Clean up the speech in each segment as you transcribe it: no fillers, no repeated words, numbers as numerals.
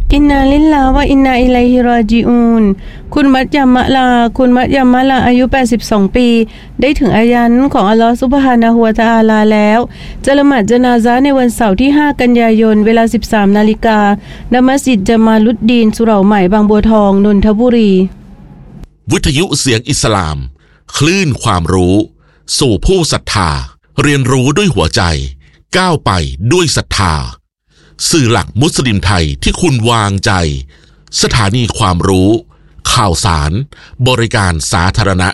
อินนาลิลลาห์วะอินนาอิลัยฮิรอญิอูนคุณมัตยามะลาอายุ82ปีได้ถึงอายันของอัลเลาะห์ซุบฮานะฮูวะตะอาลาแล้วจะละหมาดญะนาซะห์ในวันเสาร์ที่5กันยายนเวลา 13:00 น.ณมัสยิดญะมาลุดดีนสุเหร่าใหม่บางบัวทองนนทบุรีวิทยุเสียงอิสลามคลื่นความรู้สู่ผู้ศรัทธาเรียนรู้ด้วยหัวใจก้าวไปด้วยศรัทธาสื่อหลักมุสลิมไทยที่คุณวางใจสถานีความรู้ข่าวสารบริการสาธารณะ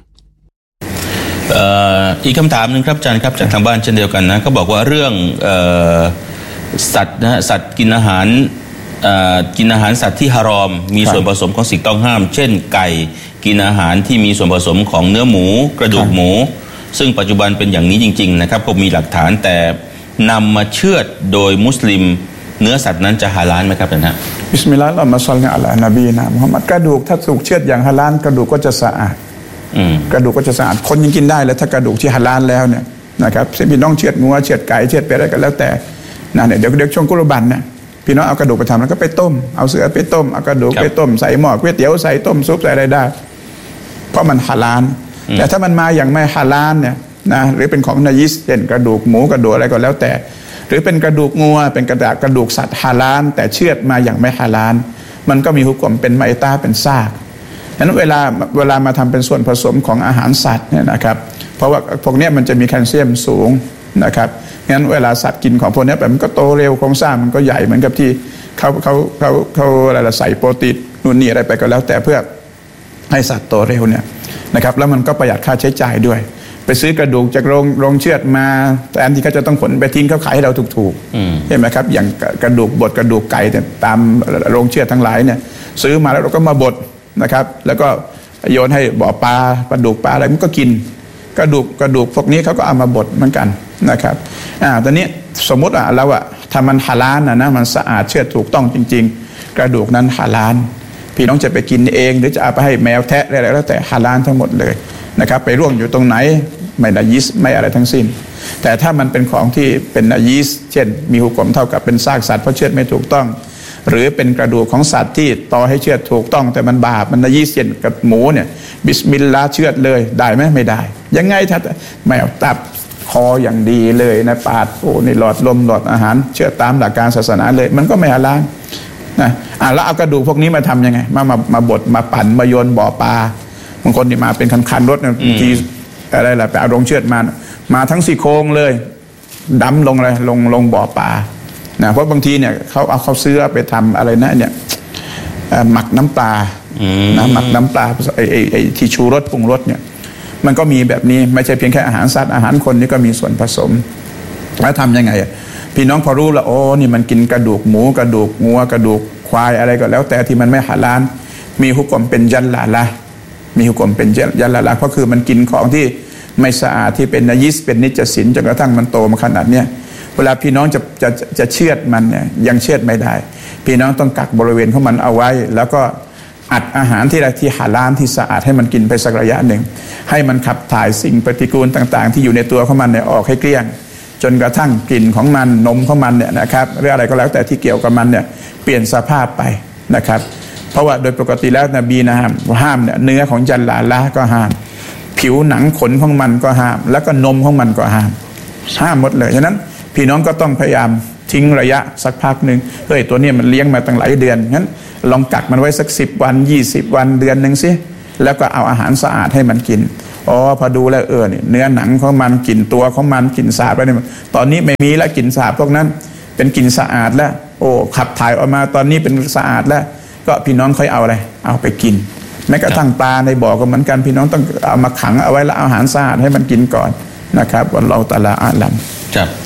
อีกคำถามหนึ่งครับอาจารย์ครับจากทางบ้านเช่นเดียวกันนะก็บอกว่าเรื่องสัตว์นะสัตว์กินอาหารสัตว์ที่ฮารอมมีส่วนผสมของสิ่งต้องห้ามเช่นไก่กินอาหารที่มีส่วนผสมของเนื้อหมูกระดูกหมูซึ่งปัจจุบันเป็นอย่างนี้จริงๆนะครับก็มีหลักฐานแต่นำมาเชือดโดยมุสลิมเนื้อสัตว์นั้นจะฮาลาลไหมครับท่านฮะบิสมิลลาฮิรเราะห์มาศ็อลลิอะลานบีนะมุฮัมมัดกระดูกถ้าถูกเชือดอย่างฮาลาลกระดูกก็จะสะอาดกระดูกก็จะสะอาดคนยังกินได้แล้วถ้ากระดูกที่ฮาลาลแล้วเนี่ยนะครับพี่น้องเชือดงัวเชือดไก่เชือดเป็ดอะไรก็แล้วแต่เนี่ยเดี๋ยวช่วงกุรบันเนี่ยพี่น้องเอากระดูกไปทำแล้วก็ไปต้มเอาเสือไปต้มเอากระดูกไปต้มใส่หม้อก๋วยเตี๋ยวใส่ต้มซุปใส่อะไรได้เพราะมันฮาลาลแต่ถ้ามันมาอย่างไม่ฮาลาลเนี่ยนะหรือเป็นของนายิสเช่นกระดูกหมูกระดูกอะไรก็แล้วแต่หรือเป็นกระดูกงัวเป็นกระดูกสัตว์ฮาลาลแต่เชือดมาอย่างไม่ฮาลาลมันก็มีหุกมเป็นไมตาเป็นซากฉะนั้นเวลามาทำเป็นส่วนผสมของอาหารสัตว์เนี่ยนะครับเพราะว่าพวกนี้มันจะมีแคลเซียมสูงนะครับงั้นเวลาสัตว์กินของพวกนี้แบบมันก็โตเร็วโครงสร้างมันก็ใหญ่เหมือนกับที่เขาอะไรใส่โปรตีนนู่นนี่อะไรไปก็แล้วแต่เพื่อให้สัตว์โตเร็วเนี่ยนะครับแล้วมันก็ประหยัดค่าใช้จ่ายด้วยไปซื้อกระดูกจากโรงเชือดมาแต่อันที่เขาจะต้องขนไปทิ้งเขาขายให้เราถูกๆเห็นไหมครับอย่างกระดูกบดกระดูกไก่เนี่ยตามโรงเชือดทั้งหลายเนี่ยซื้อมาแล้วเราก็มาบดนะครับแล้วก็โยนให้บ่อปลาปลาดุกปลาอะไรมันก็กินกระดูกพวกนี้เขาก็เอามาบดเหมือนกันนะครับตอนนี้สมมติเราถ้ามันฮาลาลนะมันสะอาดเชือดถูกต้องจริงๆกระดูกนั้นฮาลาลพี่น้องจะไปกินเองหรือจะเอาไปให้แมวแทะอะไรแล้วแต่ฮาลาลทั้งหมดเลยนะครับไปร่วงอยู่ตรงไหนไม่นายิสไม่อะไรทั้งสิ้นแต่ถ้ามันเป็นของที่เป็นนายิสเช่นมีหุกมเท่ากับเป็นซากสัตว์เพราะเชือดไม่ถูกต้องหรือเป็นกระดูกของสัตว์ที่ต่อให้เชือดถูกต้องแต่มันบาปมันนายิสเช่นกับหมูเนี่ยบิสมิลลาห์เชือดเลยได้ไหมไม่ได้ยังไงถ้าไม่เอาตับคออย่างดีเลยนะปาดนี่หลอดลมหลอดอาหารเชื่อตามหลักการศาสนาเลยมันก็ไม่ฮาลาลนะแล้วเอากระดูกพวกนี้มาทำยังไงมาบดมาปั่นมาโยนบ่อปลาบางคนที่มาเป็นคันรถบางทีอะไรล่ะไปเอาโรงเชือดมาทั้งซี่โครงเลยดำลงเลยลงบ่อปลานะเพราะบางทีเนี่ยเขาซื้อไปทำอะไรนะเนี่ยหมักน้ำปลานะหมักน้ำปลาไอ้ที่ชูรสปรุงรสเนี่ยมันก็มีแบบนี้ไม่ใช่เพียงแค่อาหารสัตว์อาหารคนนี่ก็มีส่วนผสมแล้วทำยังไงพี่น้องพอรู้แล้วนี่มันกินกระดูกหมูกระดูกงัวกระดูกควายอะไรก็แล้วแต่ที่มันไม่ฮาลาลมีหุกมเป็นยัลลาละมีหุกมเป็นยัลลาละก็คือมันกินของที่ไม่สะอาดที่เป็นนายิสเป็นนิจสินจนกระทั่งมันโตมาขนาดเนี้ยเวลาพี่น้องจะเชือดมันเนี่ยยังเชือดไม่ได้พี่น้องต้องกักบริเวณของมันเอาไว้แล้วก็อัดอาหารที่ฮาลาลที่สะอาดให้มันกินไปสักระยะหนึ่งให้มันขับถ่ายสิ่งปฏิกูลต่างๆที่อยู่ในตัวของมันเนี่ยออกให้เกลี้ยงจนกระทั่งกลิ่นของมันนมของมันเนี่ยนะครับหรืออะไรก็แล้วแต่ที่เกี่ยวกับมันเนี่ยเปลี่ยนสภาพไปนะครับเพราะว่าโดยปกติแล้วนบีนะห้ามเนี่ยเนื้อของยัลลาละก็ห้ามผิวหนังขนของมันก็ห้ามแล้วก็นมของมันก็ห้ามหมดเลยฉะนั้นพี่น้องก็ต้องพยายามทิ้งระยะสักพักหนึ่งตัวนี้มันเลี้ยงมาตั้งหลายเดือนงั้นลองกักมันไว้สัก10 วัน20 วันเดือนนึงสิแล้วก็เอาอาหารสะอาดให้มันกินพอดูแล้วนี่เนื้อหนังของมันกลิ่นตัวของมันกลิ่นสาบอะไรนี่ตอนนี้ไม่มีแล้วกลิ่นสาบพวกนั้นเป็นกลิ่นสะอาดแล้วขับถ่ายออกมาตอนนี้เป็นสะอาดแล้วก็พี่น้องค่อยเอาอะไรเอาไปกินแม้กระทั่งปลาในบ่อก็เหมือนกันพี่น้องต้องเอามาขังเอาไว้แล้วเอาอาหารสะอาดให้มันกินก่อนนะครับวันเราตะลาอาลัมครับ